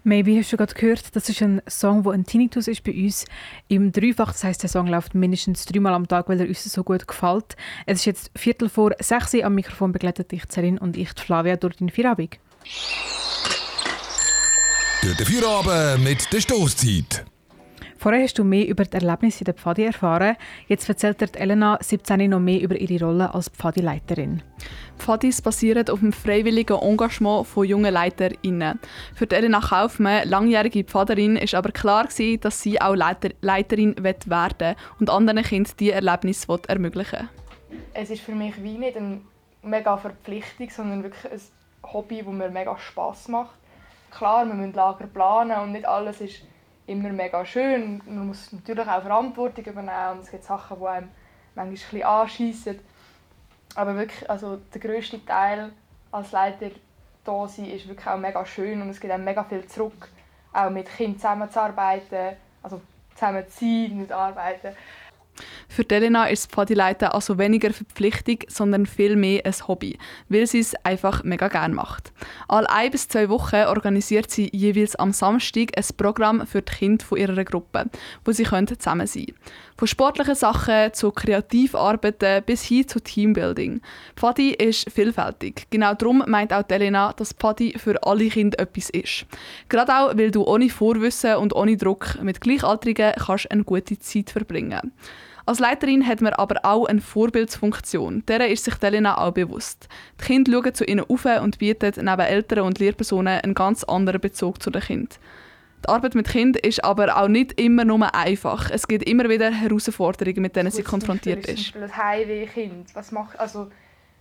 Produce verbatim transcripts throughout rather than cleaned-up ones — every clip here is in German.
Maybe hast du gerade gehört, das ist ein Song, der ein Tinnitus ist bei uns im Dreifach. Das heisst, der Song läuft mindestens dreimal am Tag, weil er uns so gut gefällt. Es ist jetzt Viertel vor sechs Uhr, am Mikrofon begleitet dich Celine und ich, Flavia, durch den Feierabend. Durch den Feierabend mit der Stosszeit. Vorher hast du mehr über die Erlebnisse in der Pfadi erfahren. Jetzt erzählt dir Elena, siebzehn, noch mehr über ihre Rolle als Pfadi-Leiterin. Pfadis basieren auf dem freiwilligen Engagement von jungen LeiterInnen. Für Elena Kaufmann, langjährige Pfaderin, ist aber klar gewesen, dass sie auch Leiter- Leiterin werden will und anderen Kindern diese Erlebnisse ermöglichen will. Es ist für mich wie nicht eine mega Verpflichtung, sondern wirklich ein Hobby, das mir mega Spass macht. Klar, wir müssen Lager planen und nicht alles ist immer mega schön. Man muss natürlich auch Verantwortung übernehmen und es gibt Sachen, die einem manchmal ein bisschen anschiessen. Aber wirklich, also der grösste Teil als Leiter da sein ist wirklich auch mega schön und es gibt auch mega viel zurück, auch mit Kindern zusammenzuarbeiten, also zusammen zu sein, nicht arbeiten. Für Elena ist das Pfadileiten also weniger Verpflichtung, sondern vielmehr ein Hobby, weil sie es einfach mega gerne macht. Alle ein bis zwei Wochen organisiert sie jeweils am Samstag ein Programm für die Kinder von ihrer Gruppe, wo sie zusammen sein können. Von sportlichen Sachen zu Kreativarbeiten bis hin zu Teambuilding. Pfadi ist vielfältig. Genau darum meint auch Elena, dass Pfadi für alle Kinder etwas ist. Gerade auch, weil du ohne Vorwissen und ohne Druck mit Gleichaltrigen kannst eine gute Zeit verbringen kannst. Als Leiterin hat man aber auch eine Vorbildsfunktion. Deren ist sich Elena auch bewusst. Die Kinder schauen zu ihnen auf und bieten neben Eltern und Lehrpersonen einen ganz anderen Bezug zu den Kindern. Die Arbeit mit Kindern ist aber auch nicht immer nur einfach. Es gibt immer wieder Herausforderungen, mit denen sie konfrontiert ist. Zum Beispiel ein Heimweh-Kind. Was, mach, also,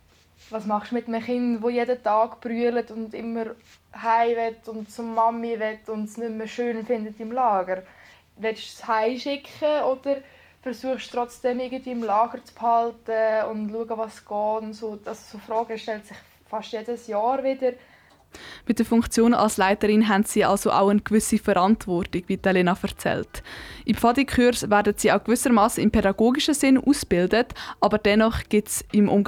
was machst du mit einem Kind, das jeden Tag brüllt und immer heim will und zur Mami will und es nicht mehr schön findet im Lager? Willst du es heimschicken oder versuchst du trotzdem irgendwie im Lager zu behalten und schauen, was geht und so? Also, so Fragen stellt sich fast jedes Jahr wieder. Mit der Funktion als Leiterin haben sie also auch eine gewisse Verantwortung, wie Elena erzählt. Im Pfadi-Kurs werden sie auch gewissermaßen im pädagogischen Sinn ausgebildet, aber dennoch gibt es im Umgang